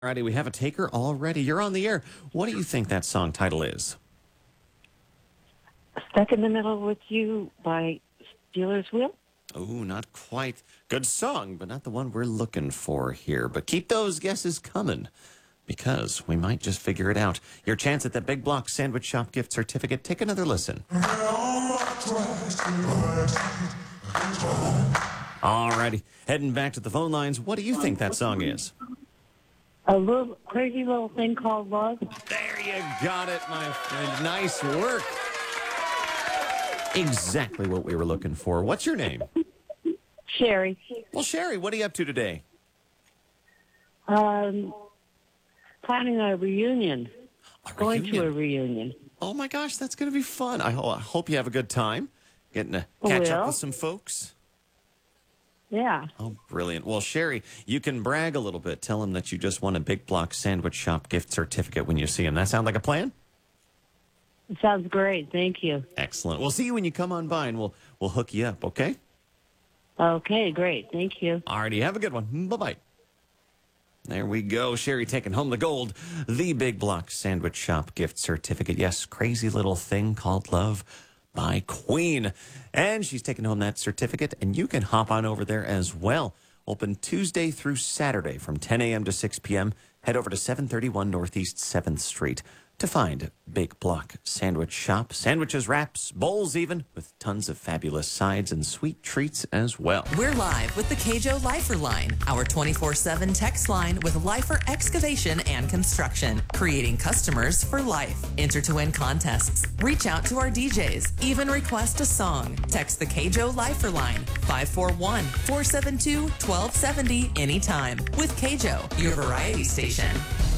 Alrighty, we have a taker already. You're on the air. What do you think that song title is? Stuck in the Middle with You by Steelers Wheel. Oh, not quite. Good song, but not the one we're looking for here. But keep those guesses coming, because we might just figure it out. Your chance at that Big Block Sandwich Shop gift certificate. Take another listen. Alrighty, heading back to the phone lines. What do you think that song is? A little crazy little thing called love. There you got it, my friend. Nice work. Exactly what we were looking for. What's your name? Sherry. Well, Sherry, what are you up to today? Planning a reunion. Going to a reunion. Oh, my gosh, that's going to be fun. I hope you have a good time getting to catch up with some folks. Yeah. Oh, brilliant. Well, Sherry, you can brag a little bit. Tell them that you just won a Big Block Sandwich Shop gift certificate when you see them. That sound like a plan? It sounds great. Thank you. Excellent. We'll see you when you come on by, and we'll hook you up, okay? Okay, great. Thank you. Alrighty, have a good one. Bye-bye. There we go. Sherry taking home the gold. The Big Block Sandwich Shop gift certificate. Yes, crazy little thing called love by Queen. And she's taking home that certificate, and you can hop on over there as well. Open Tuesday through Saturday from 10 a.m. to 6 p.m. Head over to 731 Northeast 7th Street to find Big Block Sandwich Shop. Sandwiches, wraps, bowls even, with tons of fabulous sides and sweet treats as well. We're live with the Cajo Lifer line, our 24/7 text line with Lifer Excavation and Construction, creating customers for life. Enter to win contests. Reach out to our DJs. Even request a song. Text the Cajo Lifer line, 541-472-1270 anytime. With Cajo, your variety station.